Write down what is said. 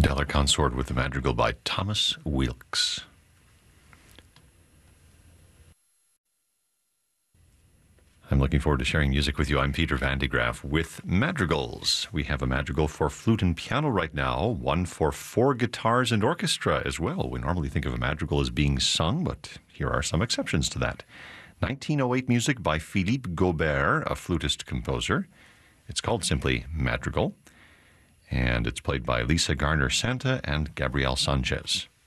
Dollar Consort with the Madrigal by Thomas Weelkes. I'm looking forward to sharing music with you. I'm Peter Van de Graaff with Madrigals. We have a madrigal for flute and piano right now, one for 4 guitars and orchestra as well. We normally think of a madrigal as being sung, but here are some exceptions to that. 1908 music by Philippe Gaubert, a flutist composer. It's called simply Madrigal, and it's played by Lisa Garner Santa and Gabrielle Sanchez.